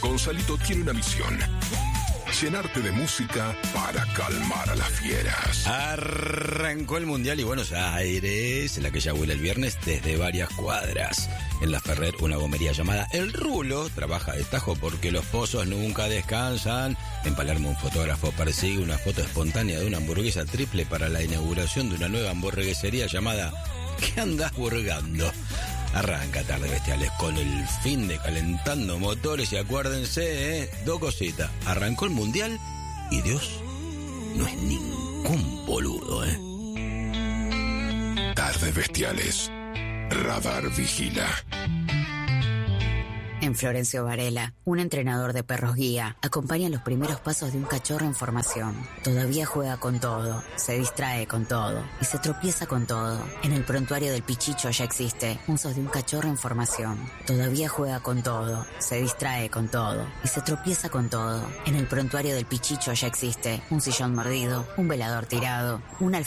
Gonzalito tiene una misión: llenarte de música para calmar a las fieras. Arrancó el Mundial y Buenos Aires, en la que ya huele el viernes desde varias cuadras. En La Ferrer, una gomería llamada El Rulo trabaja de tajo porque los pozos nunca descansan. En Palermo, un fotógrafo persigue una foto espontánea de una hamburguesa triple para la inauguración de una nueva hamburguesería llamada ¿Qué andás burgando? Arranca Tardes Bestiales con el fin de calentando motores y acuérdense, dos cositas. Arrancó el Mundial y Dios no es ningún boludo, Tardes Bestiales. Radar vigila. En Florencio Varela, un entrenador de perros guía, acompaña los primeros pasos de un cachorro en formación. Todavía juega con todo, se distrae con todo y se tropieza con todo. En el prontuario del Pichicho ya existe usos de un cachorro en formación. Todavía juega con todo, se distrae con todo y se tropieza con todo. En el prontuario del Pichicho ya existe un sillón mordido, un velador tirado, un